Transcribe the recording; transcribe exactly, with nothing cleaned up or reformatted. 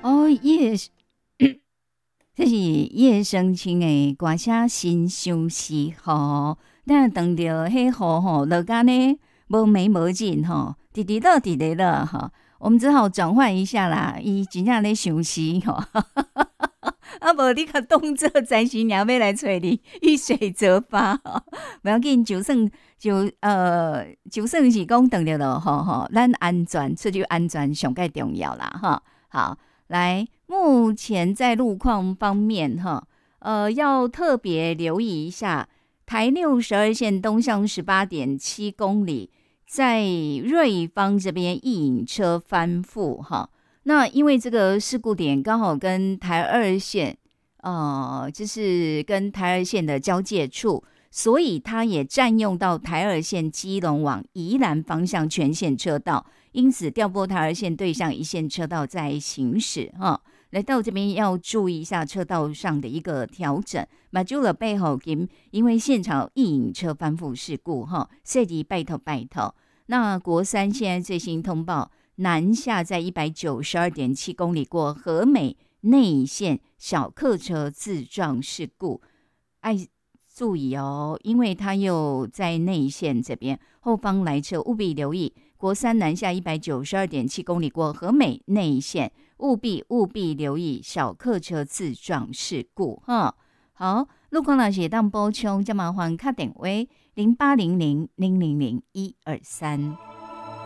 哦，夜这是夜深清的歌声新相思吼，咱当着迄雨吼落干呢无眉无尽吼，滴滴落滴滴落吼，我们只好转换一下啦，伊真正咧相思吼。啊无你甲当作暂时鸟要来找你，遇水则发吼，不要紧，就算就呃就算是讲等着咯吼吼，咱安全出去安全上介重要啦哈。好，来，目前在路况方面哈，呃，要特别留意一下，台六十二线东向十八点七公里，在瑞芳这边一引车翻覆哈。那因为这个事故点刚好跟台二线，呃，就是跟台二线的交界处，所以它也占用到台二线基隆往宜兰方向全线车道，因此调拨台二线对向一线车道在行驶哈。来到这边要注意一下车道上的一个调整。马祖了背后因为现场一引车翻覆事故哈，涉及拜托拜托。那国三现在最新通报。南下在一百九十二点七公里过和美内线小客车自撞事故，哎，注意哦，因为它又在内线这边，后方来车务必留意。国三南下一百九十二点七公里过和美内线，务必务必留意小客车自撞事故哈。好，路况若是当补充，就麻烦打电话零八零零零零零一二三。